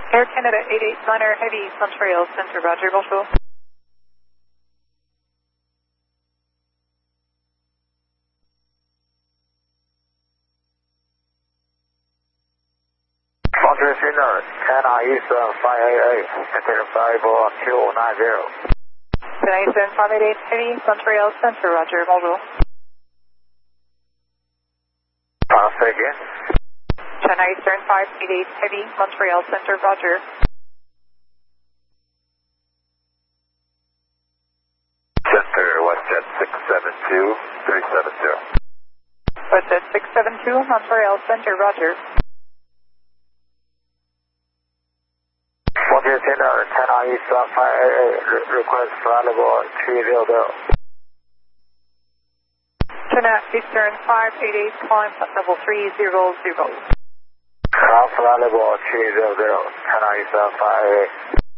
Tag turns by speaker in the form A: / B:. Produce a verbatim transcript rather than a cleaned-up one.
A: Air Canada eight eight niner Heavy, Montreal Center, Roger, bonjour.
B: Montreal Center, ten East five eight eight, enter five two nine zero.
A: ten East five eight eight Heavy, Montreal Center, Roger, bonjour.
B: Uh, say again.
A: China Eastern five eight eight Heavy, Montreal Center, Roger.
B: Center, WestJet six seven two three seven zero.
A: WestJet six seven two, Montreal Center, Roger.
B: Montreal Center, ten East five eight eight, re request flight level three zero zero.
A: China Eastern five eight eight, climb level three zero zero.
B: Ground flight level three zero zero, ten East five eight eight.